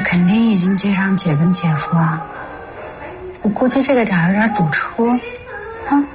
肯定已经接上姐跟姐夫啊，我估计这个点有点堵车，啊。